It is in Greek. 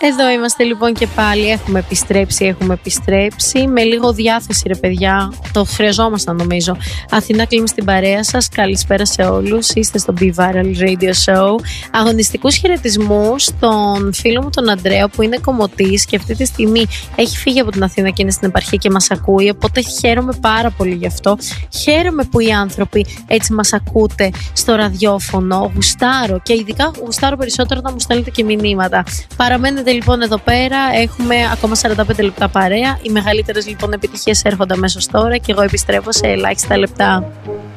Εδώ είμαστε λοιπόν και πάλι. Έχουμε επιστρέψει. Με λίγο διάθεση, ρε παιδιά. Το χρειαζόμασταν νομίζω. Αθηνά Κλίμ στην παρέα σας. Καλησπέρα σε όλους. Είστε στο Be Viral Radio Show. Αγωνιστικούς χαιρετισμούς στον φίλο μου τον Αντρέα, που είναι κομμωτής και αυτή τη στιγμή έχει φύγει από την Αθήνα και είναι στην επαρχία και μας ακούει. Οπότε χαίρομαι πάρα πολύ γι' αυτό. Χαίρομαι που οι άνθρωποι έτσι μας ακούτε στο ραδιόφωνο. Γουστάρω και ειδικά γουστάρω περισσότερο να μου στέλνετε και μηνύματα. Παραμένετε λοιπόν εδώ πέρα. Έχουμε ακόμα 45 λεπτά παρέα. Οι μεγαλύτερες λοιπόν επιτυχίες έρχονται αμέσως τώρα και εγώ επιστρέφω σε ελάχιστα λεπτά.